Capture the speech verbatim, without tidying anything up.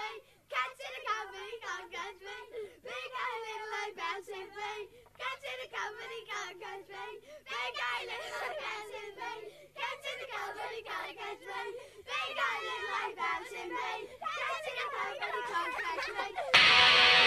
feet. Cats in the company can't catch me. Big eye, little eye, bouncing feet. Cats in the company can't catch me. Big eye, little eye, bouncing feet. Cats in the company can't catch me. Big eye, little eye, bouncing feet. Cats in the company can't catch me.